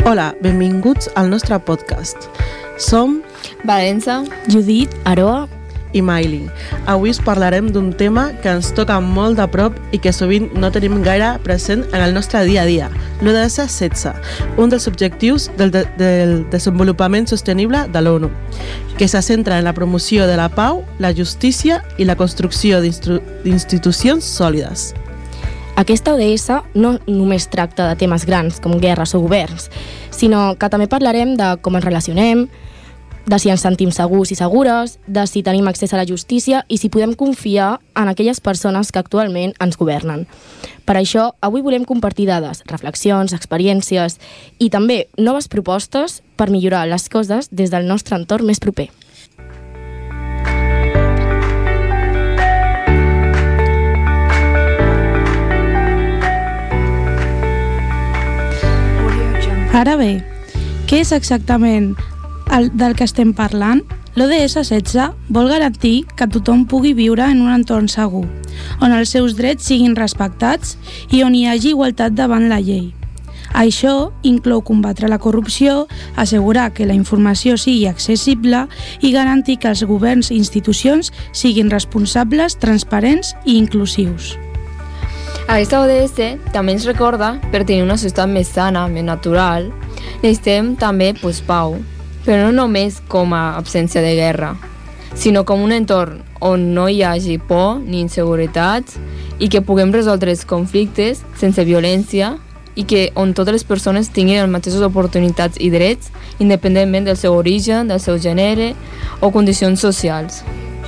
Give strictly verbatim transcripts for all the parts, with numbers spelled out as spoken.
Hola, benvinguts al nostre podcast. Som Valença, Judit, Aroa i Maili. Avui us parlarem d'un tema que ens toca molt de prop i que sovint no tenim gaire present en el nostre dia a dia, l'O D S setze, un dels objectius del, de, del desenvolupament sostenible de l'ONU, que se centra en la promoció de la pau, la justícia i la construcció d'institucions sòlides. Aquesta O D S no només tracta de temes grans com guerres o governs, sinó que també parlarem de com ens relacionem, de si ens sentim segurs i segures, de si tenim accés a la justícia i si podem confiar en aquelles persones que actualment ens governen. Per això, avui volem compartir dades, reflexions, experiències i també noves propostes per millorar les coses des del nostre entorn més proper. Ara bé, què és exactament el del que estem parlant? L'O D S setze vol garantir que tothom pugui viure en un entorn segur, on els seus drets siguin respectats i on hi hagi igualtat davant la llei. Això inclou combatre la corrupció, assegurar que la informació sigui accessible i garantir que els governs i institucions siguin responsables, transparents i inclusius. Aquesta O D S també ens recorda, per tenir una societat més sana, més natural, necessitem també pues, pau, però no només com a absència de guerra, sinó com un entorn on no hi hagi por ni inseguretats i que puguem resoldre els conflictes sense violència i que on totes les persones tinguin les mateixes oportunitats i drets independentment del seu origen, del seu gènere o condicions socials.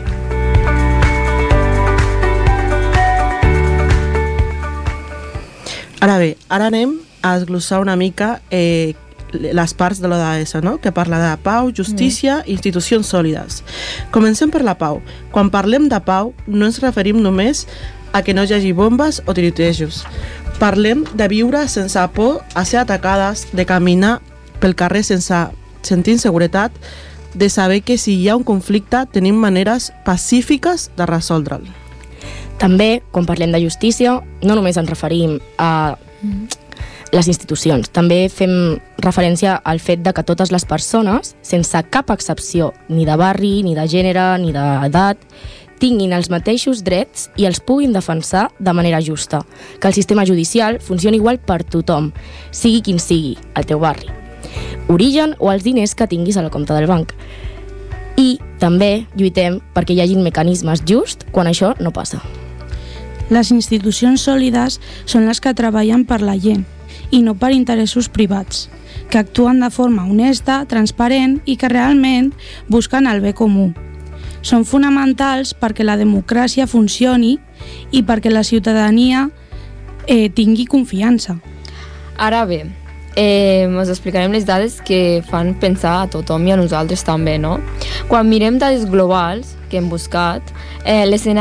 Ara bé, ara anem a desglossar una mica eh, les parts de l'O D S, no? Que parla de pau, justícia i institucions sòlides. Comencem per la pau. Quan parlem de pau, no ens referim només a que no hi hagi bombes o tirotejos. Parlem de viure sense por a ser atacades, de caminar pel carrer sense sentir inseguretat, de saber que si hi ha un conflicte tenim maneres pacífiques de resoldre'l. També, quan parlem de justícia, no només ens referim a les institucions, també fem referència al fet de que totes les persones, sense cap excepció, ni de barri, ni de gènere, ni d'edat, tinguin els mateixos drets i els puguin defensar de manera justa, que el sistema judicial funcioni igual per tothom, sigui quin sigui el teu barri, origen o els diners que tinguis a la compte del banc. I també lluitem perquè hi hagin mecanismes just quan això no passa. Les institucions sòlides són les que treballen per la gent i no per interessos privats, que actuen de forma honesta, transparent i que realment busquen el bé comú. Són fonamentals perquè la democràcia funcioni i perquè la ciutadania eh, tingui confiança. Ara bé, eh, us explicarem les dades que fan pensar a tothom i a nosaltres també, no? Quan mirem dades globals que hem buscat, eh, l'escenari